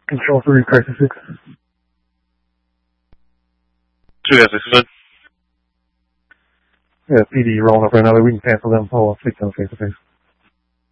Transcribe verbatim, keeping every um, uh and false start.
Control three, Crisis six. Two guys, six good. Yeah, P D rolling up right now. We can cancel them. I'll fix them face to face.